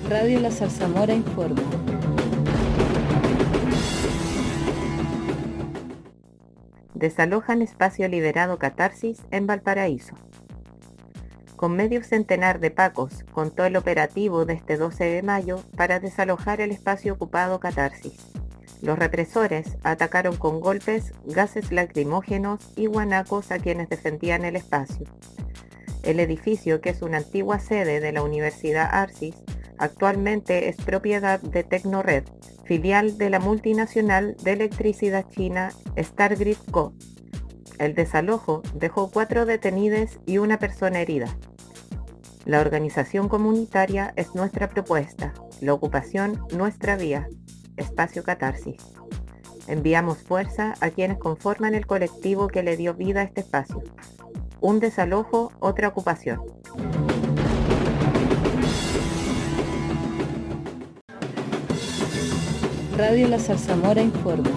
Radio La Zarzamora informa. Desalojan espacio liberado Catarsis en Valparaíso. Con medio centenar de pacos contó el operativo de este 12 de mayo para desalojar el espacio ocupado Catarsis. Los represores atacaron con golpes, gases lacrimógenos y guanacos a quienes defendían el espacio. El edificio, que es una antigua sede de la Universidad Arcis, actualmente es propiedad de Tecnored, filial de la multinacional de electricidad china Stargrid Co. El desalojo dejó 4 detenidos y una persona herida. La organización comunitaria es nuestra propuesta, la ocupación nuestra vía, espacio Catarsis. Enviamos fuerza a quienes conforman el colectivo que le dio vida a este espacio. Un desalojo, otra ocupación. Radio La Zarzamora informa.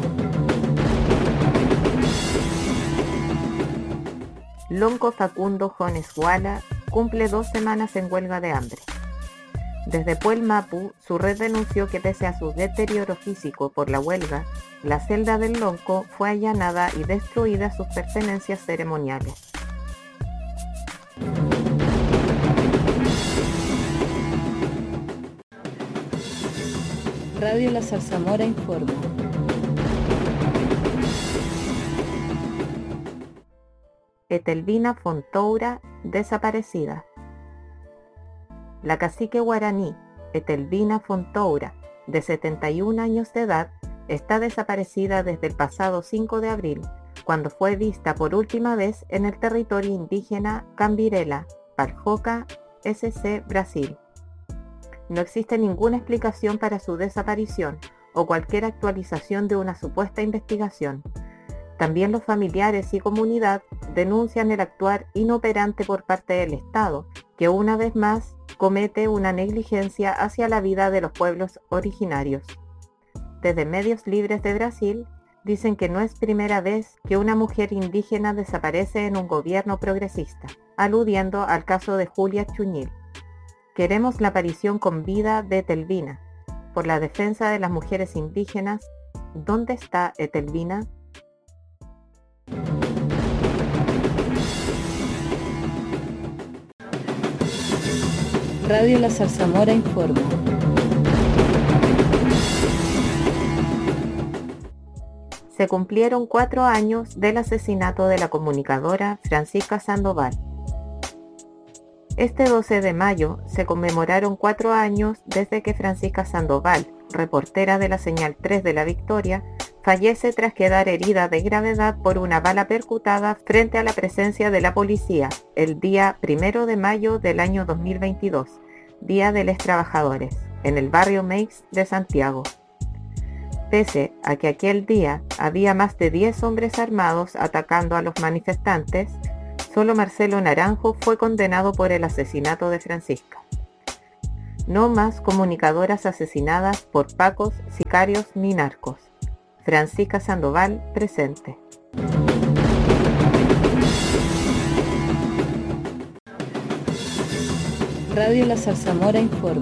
Lonco Facundo Jones Guala cumple 2 semanas en huelga de hambre. Desde Puel Mapu, su red denunció que pese a su deterioro físico por la huelga, la celda del Lonco fue allanada y destruida sus pertenencias ceremoniales. Radio La Zarzamora informa. Etelvina Fontoura desaparecida. La cacique guaraní Etelvina Fontoura, de 71 años de edad, está desaparecida desde el pasado 5 de abril, cuando fue vista por última vez en el territorio indígena Cambirela, Paljoca, SC, Brasil. No existe ninguna explicación para su desaparición o cualquier actualización de una supuesta investigación. También los familiares y comunidad denuncian el actuar inoperante por parte del Estado, que una vez más comete una negligencia hacia la vida de los pueblos originarios. Desde Medios Libres de Brasil dicen que no es primera vez que una mujer indígena desaparece en un gobierno progresista, aludiendo al caso de Julia Chuñil. Queremos la aparición con vida de Etelvina. Por la defensa de las mujeres indígenas, ¿dónde está Etelvina? Radio La Zarzamora informa. Se cumplieron 4 años del asesinato de la comunicadora Francisca Sandoval. Este 12 de mayo se conmemoraron 4 años desde que Francisca Sandoval, reportera de la Señal 3 de La Victoria, fallece tras quedar herida de gravedad por una bala percutada frente a la presencia de la policía el día 1 de mayo del año 2022, Día de los Trabajadores, en el barrio Meix de Santiago. Pese a que aquel día había más de 10 hombres armados atacando a los manifestantes, solo Marcelo Naranjo fue condenado por el asesinato de Francisca. No más comunicadoras asesinadas por pacos, sicarios ni narcos. Francisca Sandoval presente. Radio La Zarzamora informa.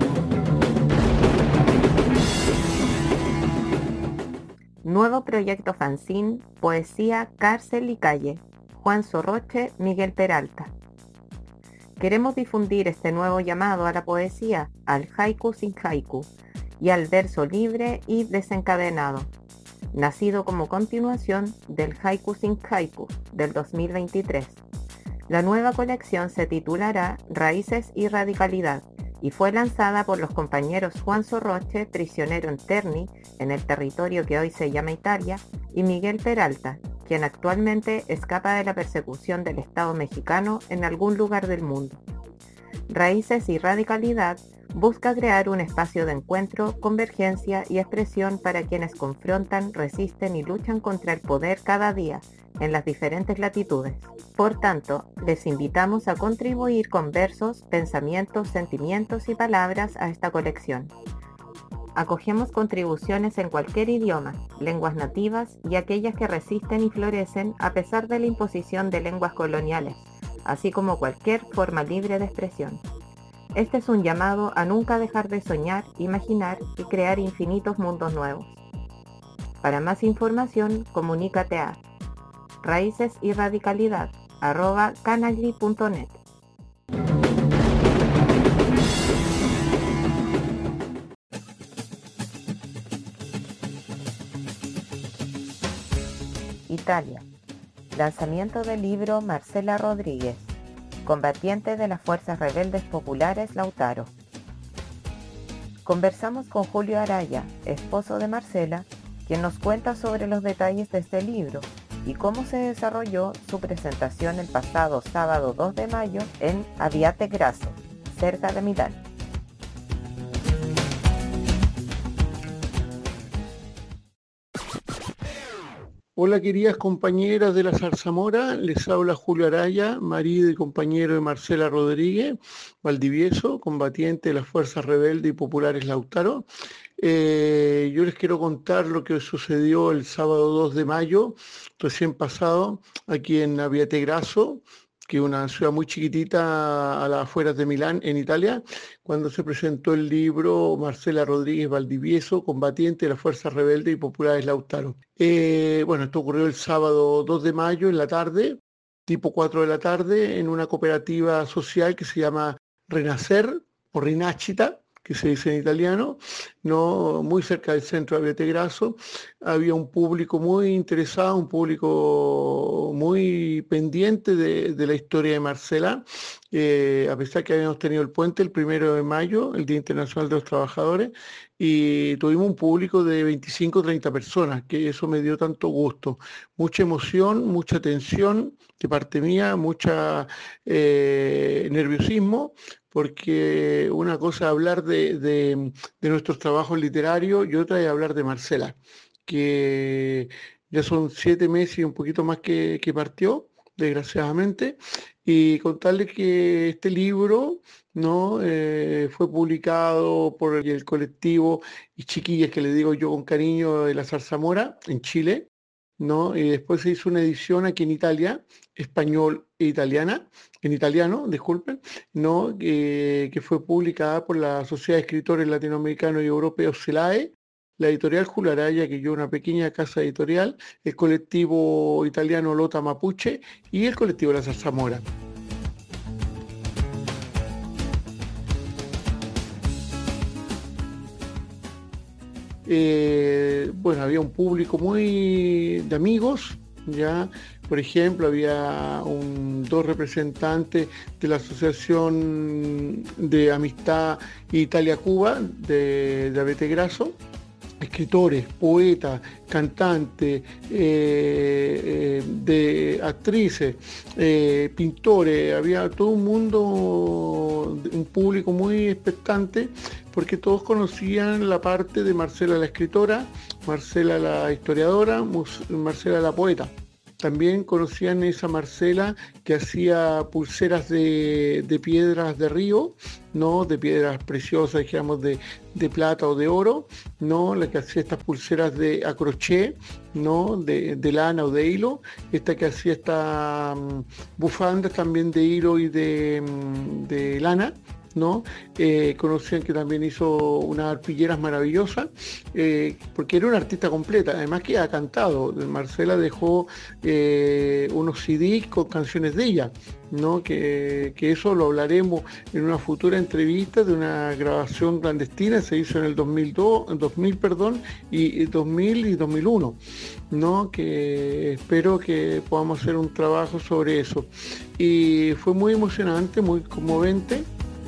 Nuevo proyecto fanzine, poesía, cárcel y calle. Juan Sorroche, Miguel Peralta. Queremos difundir este nuevo llamado a la poesía, al haiku sin haiku y al verso libre y desencadenado, nacido como continuación del Haiku sin Haiku del 2023. La nueva colección se titulará Raíces y Radicalidad y fue lanzada por los compañeros Juan Sorroche, prisionero en Terni, en el territorio que hoy se llama Italia, y Miguel Peralta, quien actualmente escapa de la persecución del Estado mexicano en algún lugar del mundo. Raíces y Radicalidad busca crear un espacio de encuentro, convergencia y expresión para quienes confrontan, resisten y luchan contra el poder cada día en las diferentes latitudes. Por tanto, les invitamos a contribuir con versos, pensamientos, sentimientos y palabras a esta colección. Acogemos contribuciones en cualquier idioma, lenguas nativas y aquellas que resisten y florecen a pesar de la imposición de lenguas coloniales, así como cualquier forma libre de expresión. Este es un llamado a nunca dejar de soñar, imaginar y crear infinitos mundos nuevos. Para más información, comunícate a raicesyradicalidad@canagli.net. Italia. Lanzamiento del libro Marcela Rodríguez, combatiente de las Fuerzas Rebeldes Populares Lautaro. Conversamos con Julio Araya, esposo de Marcela, quien nos cuenta sobre los detalles de este libro y cómo se desarrolló su presentación el pasado sábado 2 de mayo en Abbiate Grasso, cerca de Milán. Hola queridas compañeras de la Zarzamora, les habla Julio Araya, marido y compañero de Marcela Rodríguez, Valdivieso, combatiente de las Fuerzas Rebeldes y Populares Lautaro. Yo les quiero contar lo que sucedió el sábado 2 de mayo, recién pasado, aquí en Abbiate Grasso, que es una ciudad muy chiquitita a las afueras de Milán, en Italia, cuando se presentó el libro Marcela Rodríguez Valdivieso, combatiente de las Fuerzas Rebeldes y Populares Lautaro. Bueno, esto ocurrió el sábado 2 de mayo en la tarde, tipo 4 de la tarde, en una cooperativa social que se llama Renacer o Rinascita, que se dice en italiano, no muy cerca del centro de Abbiate Grasso. Había un público muy interesado, un público muy pendiente de la historia de Marcela, a pesar que habíamos tenido el puente el 1 de mayo, el Día Internacional de los Trabajadores, y tuvimos un público de 25 o 30 personas, que eso me dio tanto gusto. Mucha emoción, mucha tensión de parte mía, mucha nerviosismo, porque una cosa es hablar de nuestros trabajos literarios y otra es hablar de Marcela, que ya son 7 meses y un poquito más que partió, desgraciadamente, y contarles que este libro, ¿no? Fue publicado por el colectivo y chiquillas que le digo yo con cariño de la Zarzamora en Chile, ¿no? Y después se hizo una edición aquí en Italia, español e italiana, en italiano, disculpen, ¿no? Que fue publicada por la Sociedad de Escritores Latinoamericanos y Europeos, CELAE, la editorial Julio Araya, que yo una pequeña casa editorial, el colectivo italiano Lota Mapuche y el colectivo La Zarzamora. Bueno, había un público muy de amigos, ya, por ejemplo, había dos representantes de la Asociación de Amistad Italia-Cuba de Abbiate Grasso, escritores, poetas, cantantes, de actrices, pintores, había todo un mundo, un público muy expectante, porque todos conocían la parte de Marcela la escritora, Marcela la historiadora, Marcela la poeta. También conocían esa Marcela que hacía pulseras de piedras de río, ¿no? De piedras preciosas, digamos, de plata o de oro, ¿no? La que hacía estas pulseras a crochet, ¿no? De lana o de hilo. Esta que hacía estas bufandas también de hilo y de lana, ¿no? Conocían que también hizo unas arpilleras maravillosas, porque era una artista completa, además que ha cantado. Marcela dejó unos CDs con canciones de ella, ¿no? Que eso lo hablaremos en una futura entrevista de una grabación clandestina, se hizo en el 2000, perdón, y 2000 y 2001, ¿no? Que espero que podamos hacer un trabajo sobre eso. Y fue muy emocionante, muy conmovente.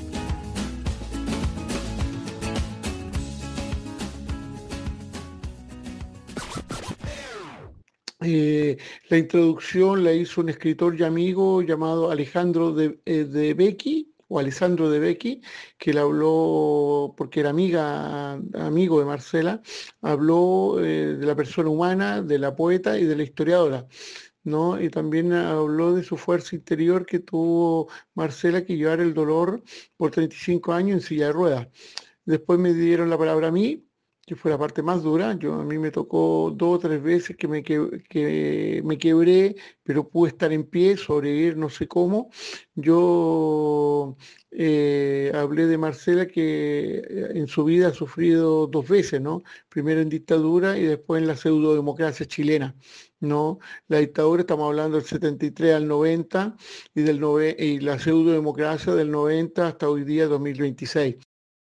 La introducción la hizo un escritor y amigo llamado Alejandro de Becchi, o Alessandro de Becchi, que le habló, porque era amigo de Marcela, habló de la persona humana, de la poeta y de la historiadora, ¿no? Y también habló de su fuerza interior que tuvo Marcela, que llevar el dolor por 35 años en silla de ruedas. Después me dieron la palabra a mí, que fue la parte más dura. A mí me tocó 2 o 3 veces que me quebré, pero pude estar en pie, sobrevivir, no sé cómo. Yo hablé de Marcela que en su vida ha sufrido 2 veces, ¿no? Primero en dictadura y después en la pseudodemocracia chilena, ¿no? La dictadura, estamos hablando del 73 al 90 y la pseudodemocracia del 90 hasta hoy día 2026.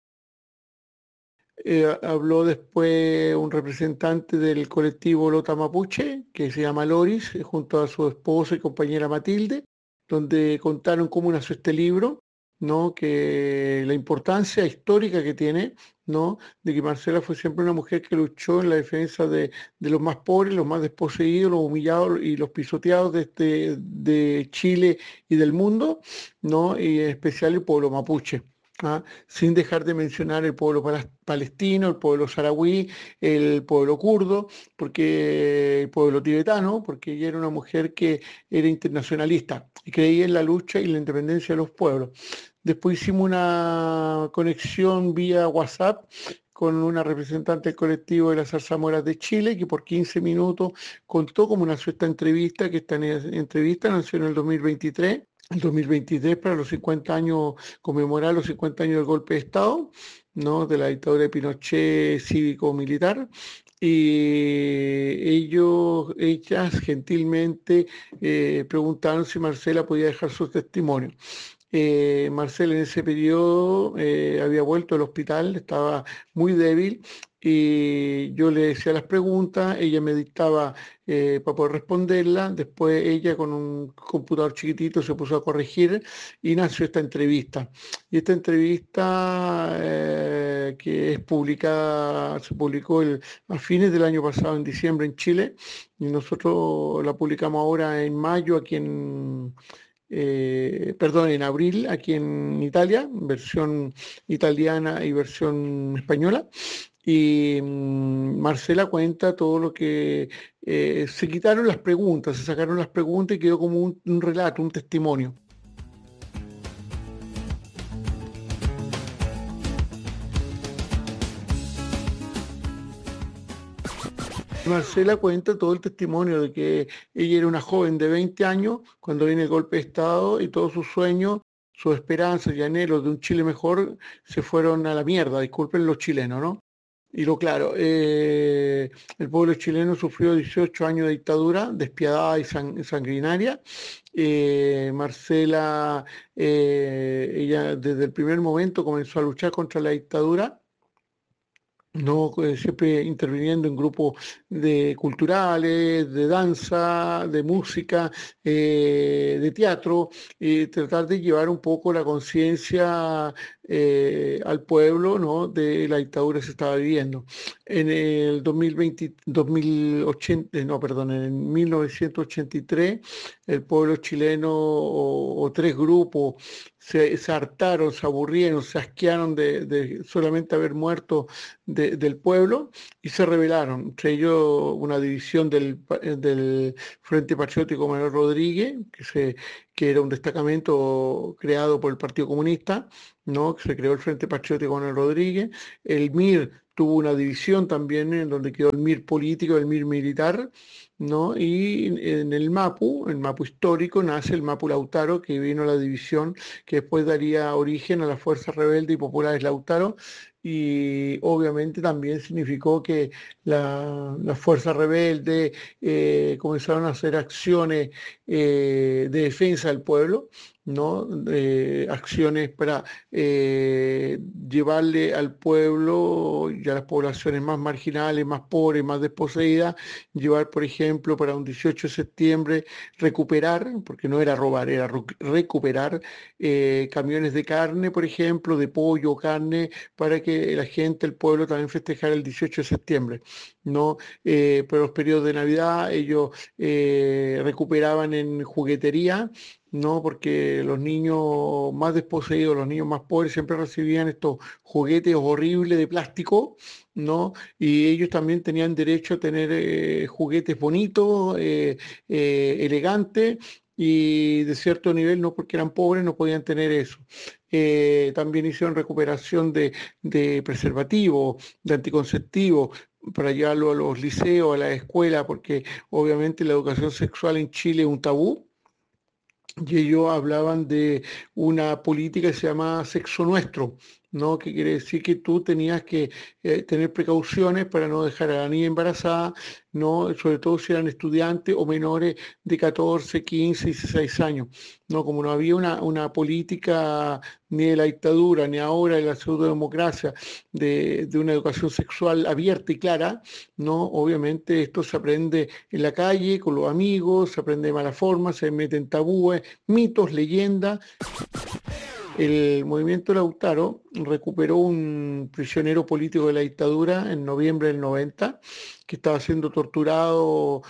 Habló después un representante del colectivo Lota Mapuche, que se llama Loris, junto a su esposa y compañera Matilde, donde contaron cómo nació este libro, ¿no? Que la importancia histórica que tiene, ¿no? De que Marcela fue siempre una mujer que luchó en la defensa de los más pobres, los más desposeídos, los humillados y los pisoteados de Chile y del mundo, ¿no? Y en especial el pueblo mapuche. ¿Ah? Sin dejar de mencionar el pueblo palestino, el pueblo saharaui, el pueblo kurdo, porque el pueblo tibetano, porque ella era una mujer que era internacionalista y creía en la lucha y la independencia de los pueblos. Después hicimos una conexión vía WhatsApp con una representante del colectivo de las zarzamoras de Chile, que por 15 minutos contó cómo nació esta entrevista, que esta entrevista nació en el 2023 para los 50 años, conmemorar los 50 años del golpe de Estado, ¿no? De la dictadura de Pinochet cívico-militar. Y ellas gentilmente preguntaron si Marcela podía dejar su testimonio. Marcela en ese periodo había vuelto al hospital, estaba muy débil y yo le decía las preguntas, ella me dictaba para poder responderlas, después ella con un computador chiquitito se puso a corregir y nació esta entrevista. Y esta entrevista que es publicada, se publicó a fines del año pasado, en diciembre en Chile, y nosotros la publicamos ahora en mayo aquí en abril aquí en Italia, versión italiana y versión española. Y Marcela cuenta todo lo que se quitaron las preguntas, se sacaron las preguntas y quedó como un relato, un testimonio. Marcela cuenta todo el testimonio de que ella era una joven de 20 años cuando viene el golpe de Estado y todos sus sueños, sus esperanzas y anhelos de un Chile mejor se fueron a la mierda, disculpen los chilenos, ¿no? Y lo claro, el pueblo chileno sufrió 18 años de dictadura despiadada y sanguinaria. Marcela, ella desde el primer momento comenzó a luchar contra la dictadura, no siempre interviniendo en grupos culturales, de danza, de música, de teatro, y tratar de llevar un poco la conciencia al pueblo, ¿no? De la dictadura que se estaba viviendo. En el 2020, 2080, no, perdón, en 1983, el pueblo chileno o 3 grupos se hartaron, se aburrieron, se asquearon de solamente haber muerto del pueblo y se rebelaron. Entre ellos una división del Frente Patriótico Manuel Rodríguez, que era un destacamento creado por el Partido Comunista, ¿no? Que se creó el Frente Patriótico Manuel Rodríguez. El MIR tuvo una división también en donde quedó el MIR político y el MIR militar, ¿no? Y en el Mapu histórico, nace el Mapu Lautaro, que vino a la división que después daría origen a las Fuerzas Rebeldes y Populares Lautaro, y obviamente también significó que las fuerzas rebeldes comenzaron a hacer acciones de defensa del pueblo, ¿no? Acciones para llevarle al pueblo y a las poblaciones más marginales, más pobres, más desposeídas, llevar, por ejemplo, para un 18 de septiembre, recuperar, porque no era robar, era recuperar camiones de carne, por ejemplo, de pollo, carne, para que la gente, el pueblo también festejara el 18 de septiembre, ¿no? Por los periodos de Navidad ellos recuperaban en juguetería, ¿no? Porque los niños más desposeídos, los niños más pobres siempre recibían estos juguetes horribles de plástico, ¿no? Y ellos también tenían derecho a tener juguetes bonitos, elegantes, y de cierto nivel, no porque eran pobres, no podían tener eso. También hicieron recuperación de preservativos, de anticonceptivos, para llevarlo a los liceos, a la escuela, porque obviamente la educación sexual en Chile es un tabú. Y ellos hablaban de una política que se llama sexo nuestro, ¿no? Que quiere decir que tú tenías que tener precauciones para no dejar a la niña embarazada, ¿no? Sobre todo si eran estudiantes o menores de 14, 15, 16 años, ¿no? Como no había una política ni de la dictadura, ni ahora de la pseudodemocracia, de una educación sexual abierta y clara, ¿no? Obviamente esto se aprende en la calle, con los amigos, se aprende de mala forma, se meten tabúes, mitos, leyendas. El movimiento Lautaro recuperó un prisionero político de la dictadura en noviembre del 90, que estaba siendo torturado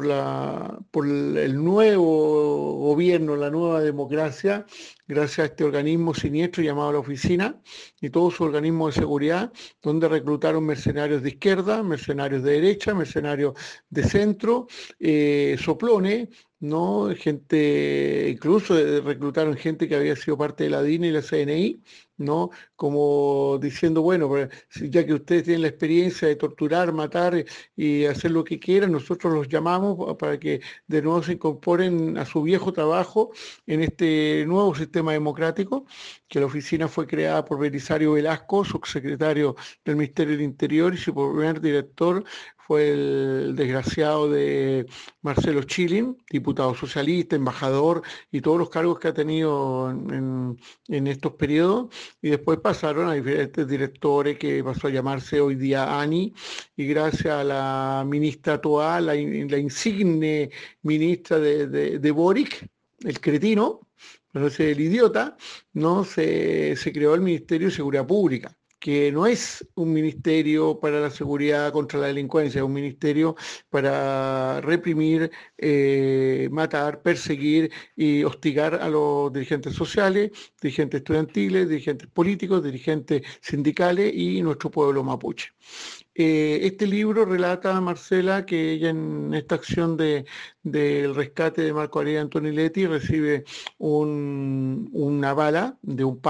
por el nuevo gobierno, la nueva democracia, gracias a este organismo siniestro llamado la Oficina y todo su organismo de seguridad, donde reclutaron mercenarios de izquierda, mercenarios de derecha, mercenarios de centro, soplones, ¿no? Gente, incluso reclutaron gente que había sido parte de la DINA y la CNI, ¿no? Como diciendo, bueno, pues, ya que ustedes tienen la experiencia de torturar, matar y hacer lo que quieran, nosotros los llamamos para que de nuevo se incorporen a su viejo trabajo en este nuevo sistema democrático, que la oficina fue creada por Belisario Velasco, subsecretario del Ministerio del Interior, y su primer director fue el desgraciado de Marcelo Chilin, diputado socialista, embajador y todos los cargos que ha tenido en estos periodos, y después pasaron a diferentes directores que pasó a llamarse hoy día ANI, y gracias a la ministra Toá, la insigne ministra de Boric, el cretino, no sé, el idiota, ¿no? Se creó el Ministerio de Seguridad Pública, que no es un ministerio para la seguridad contra la delincuencia, es un ministerio para reprimir, matar, perseguir y hostigar a los dirigentes sociales, dirigentes estudiantiles, dirigentes políticos, dirigentes sindicales y nuestro pueblo mapuche. Este libro relata, Marcela, que ella en esta acción del rescate de Marco Ariel Antoniletti recibe una bala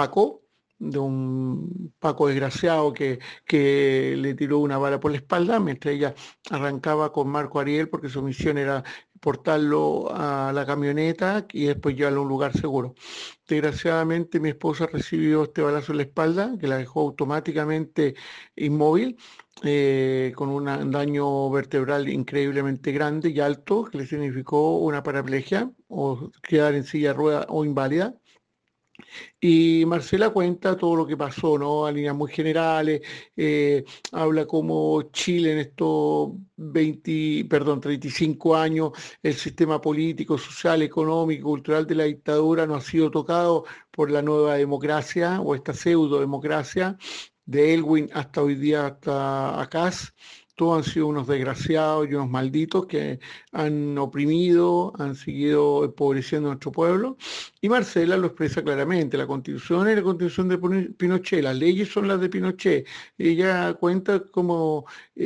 de un Paco desgraciado que le tiró una bala por la espalda mientras ella arrancaba con Marco Ariel, porque su misión era portarlo a la camioneta y después llevarlo a un lugar seguro. Desgraciadamente mi esposa recibió este balazo en la espalda que la dejó automáticamente inmóvil, con un daño vertebral increíblemente grande y alto, que le significó una paraplegia o quedar en silla de rueda o inválida. Y Marcela cuenta todo lo que pasó, ¿no? A líneas muy generales, habla como Chile en estos 35 años, el sistema político, social, económico, cultural de la dictadura no ha sido tocado por la nueva democracia o esta pseudo democracia, de Elwin hasta hoy día, hasta Acaz. Todos han sido unos desgraciados y unos malditos que han oprimido, han seguido empobreciendo a nuestro pueblo. Y Marcela lo expresa claramente: la Constitución es la Constitución de Pinochet, las leyes son las de Pinochet. Ella cuenta cómo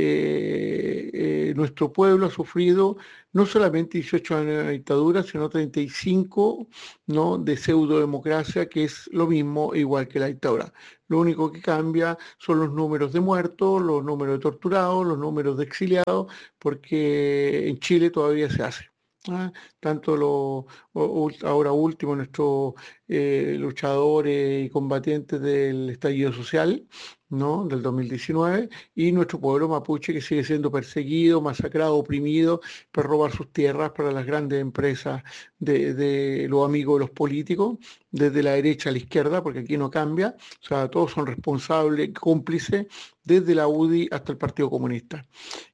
nuestro pueblo ha sufrido no solamente 18 años de dictadura, sino 35, ¿no?, de pseudo-democracia, que es lo mismo, igual que la dictadura. Lo único que cambia son los números de muertos, los números de torturados, los números de exiliados, porque en Chile todavía se hace. Tanto ahora último nuestros luchadores y combatientes del estallido social, ¿no?, del 2019, y nuestro pueblo mapuche, que sigue siendo perseguido, masacrado, oprimido por robar sus tierras para las grandes empresas de los amigos de los políticos, desde la derecha a la izquierda, porque aquí no cambia, o sea, todos son responsables, cómplices, desde la UDI hasta el Partido Comunista.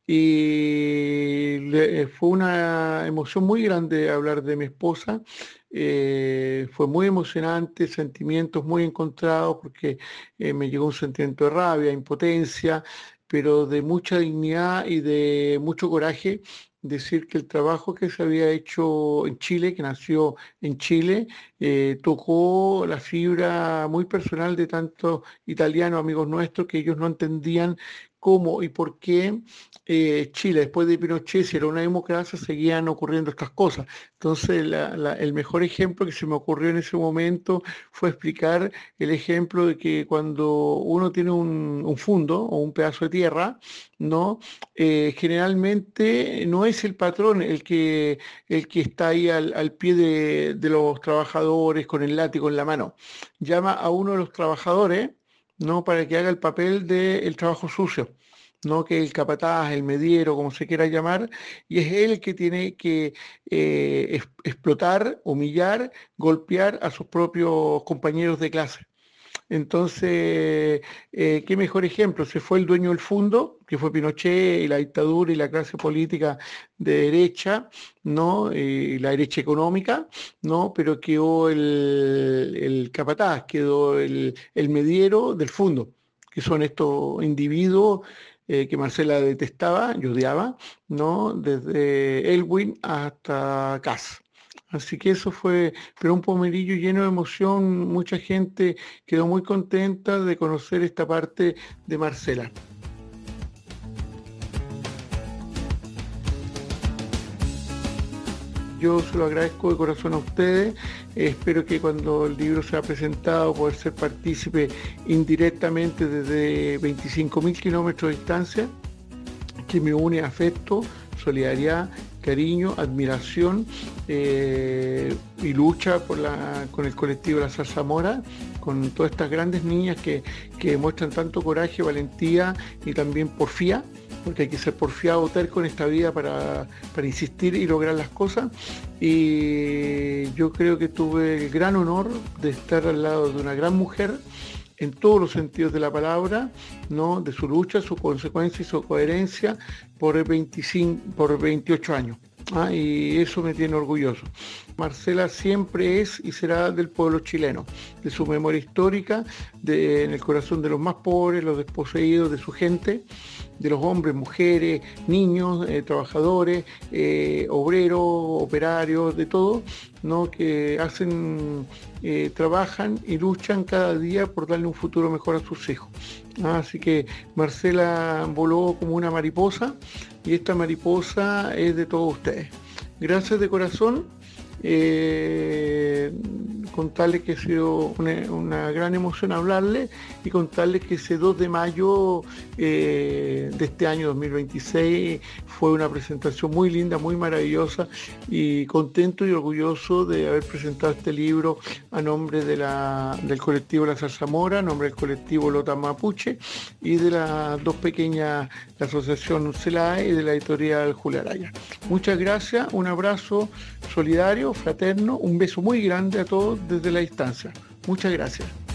Y fue una emoción muy grande hablar de mi esposa. Fue muy emocionante, sentimientos muy encontrados, porque me llegó un sentimiento de rabia, impotencia, pero de mucha dignidad y de mucho coraje, decir que el trabajo que se había hecho en Chile, que nació en Chile, tocó la fibra muy personal de tantos italianos, amigos nuestros, que ellos no entendían cómo y por qué Chile, después de Pinochet, si era una democracia, seguían ocurriendo estas cosas. Entonces, el mejor ejemplo que se me ocurrió en ese momento fue explicar el ejemplo de que cuando uno tiene un fundo o un pedazo de tierra, ¿no? Generalmente no es el patrón el que está ahí al pie de los trabajadores con el látigo en la mano. Llama a uno de los trabajadores, ¿no? Para que haga el papel del trabajo sucio, ¿no? Que el capataz, el mediero, como se quiera llamar, y es él el que tiene que explotar, humillar, golpear a sus propios compañeros de clase. Entonces, qué mejor ejemplo, se fue el dueño del fondo, que fue Pinochet y la dictadura y la clase política de derecha, ¿no? Y la derecha económica, ¿no? Pero quedó el capataz, quedó el mediero del fondo, que son estos individuos que Marcela detestaba y odiaba, ¿no? Desde Elwin hasta Kass. Así que eso fue, pero un pomerillo lleno de emoción, mucha gente quedó muy contenta de conocer esta parte de Marcela. Yo se lo agradezco de corazón a ustedes, espero que cuando el libro sea presentado poder ser partícipe indirectamente desde 25.000 kilómetros de distancia, que me une afecto, solidaridad, cariño, admiración y lucha con el colectivo La Zarzamora, con todas estas grandes niñas que demuestran tanto coraje, valentía y también porfía, porque hay que ser porfiado, terco en esta vida para insistir y lograr las cosas. Y yo creo que tuve el gran honor de estar al lado de una gran mujer en todos los sentidos de la palabra, ¿no? De su lucha, su consecuencia y su coherencia por 28 años. Y eso me tiene orgulloso. Marcela siempre es y será del pueblo chileno, de su memoria histórica, en el corazón de los más pobres, los desposeídos, de su gente, de los hombres, mujeres, niños, trabajadores, obreros, operarios, de todo, ¿no? Que trabajan y luchan cada día por darle un futuro mejor a sus hijos. Así que Marcela voló como una mariposa y esta mariposa es de todos ustedes. Gracias de corazón. Contarles que ha sido una gran emoción hablarles y contarles que ese 2 de mayo de este año 2026 fue una presentación muy linda, muy maravillosa y contento y orgulloso de haber presentado este libro a nombre del colectivo La Zarzamora, a nombre del colectivo Lota Mapuche y de las dos pequeñas, la asociación CELAE y de la editorial Julia Araya. Muchas gracias, un abrazo solidario, fraterno, un beso muy grande a todos desde la distancia. Muchas gracias.